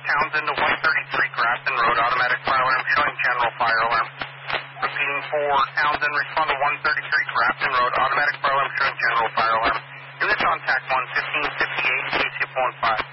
Townsend to 133 Grafton Road, automatic fire alarm showing general fire alarm. Repeating for Townsend, respond to 133 Grafton Road, automatic fire alarm showing general fire alarm. Units on TAC 1, 1558, KC 15.